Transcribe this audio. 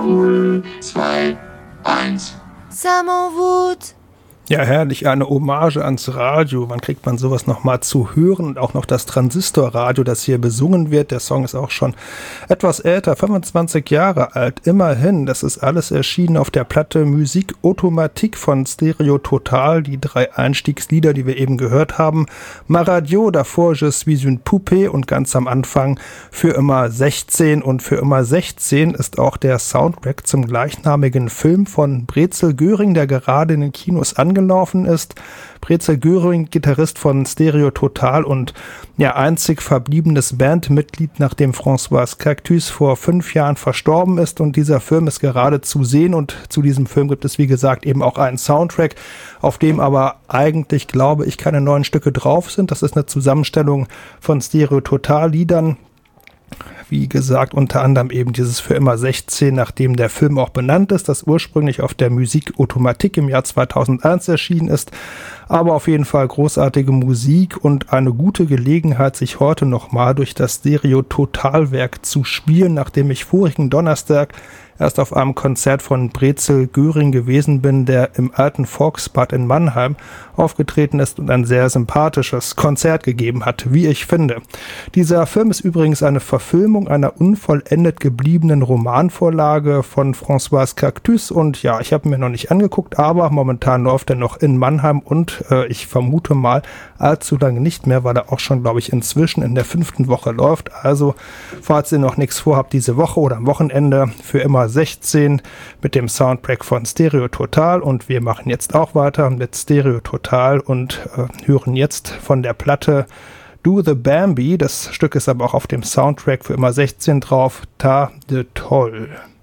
0, 2, 1. Ça m'en voûte. Ja, herrlich, eine Hommage ans Radio. Wann kriegt man sowas nochmal zu hören? Und auch noch das Transistorradio, das hier besungen wird. Der Song ist auch schon etwas älter, 25 Jahre alt. Immerhin, das ist alles erschienen auf der Platte Musik Automatique von Stereo Total. Die 3 Einstiegslieder, die wir eben gehört haben. Ma Radio, davor Je suis une poupée und ganz am Anfang Für immer 16. Und Für immer 16 ist auch der Soundtrack zum gleichnamigen Film von Brezel Göring, der gerade in den Kinos angelaufen ist. Brezel Göring, Gitarrist von Stereo Total und ja, einzig verbliebenes Bandmitglied, nachdem François Cactus vor 5 Jahren verstorben ist, und dieser Film ist gerade zu sehen, und zu diesem Film gibt es, wie gesagt, eben auch einen Soundtrack, auf dem aber eigentlich, glaube ich, keine neuen Stücke drauf sind. Das ist eine Zusammenstellung von Stereo Total Liedern. Wie gesagt, unter anderem eben dieses Für immer 16, nachdem der Film auch benannt ist, das ursprünglich auf der Musik Automatique im Jahr 2001 erschienen ist. Aber auf jeden Fall großartige Musik und eine gute Gelegenheit, sich heute nochmal durch das Stereo Total-Werk zu spielen, nachdem ich vorigen Donnerstag erst auf einem Konzert von Brezel Göring gewesen bin, der im alten Volksbad in Mannheim aufgetreten ist und ein sehr sympathisches Konzert gegeben hat, wie ich finde. Dieser Film ist übrigens eine Verfilmung einer unvollendet gebliebenen Romanvorlage von François Cactus, und ja, ich habe mir noch nicht angeguckt, aber momentan läuft er noch in Mannheim und ich vermute mal allzu lange nicht mehr, weil er auch schon, glaube ich, inzwischen in der 5. Woche läuft. Also, falls ihr noch nichts vorhabt diese Woche oder am Wochenende, Für immer 16 mit dem Soundtrack von Stereo Total, und wir machen jetzt auch weiter mit Stereo Total und hören jetzt von der Platte Do the Bambi. Das Stück ist aber auch auf dem Soundtrack Für immer 16 drauf. Ta de Toll.